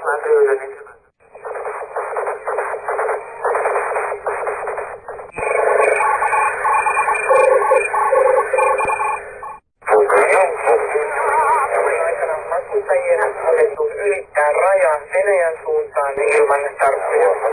Matkustajien on otettu ylittää raja Venäjän suuntaan ilman tarkkuutta.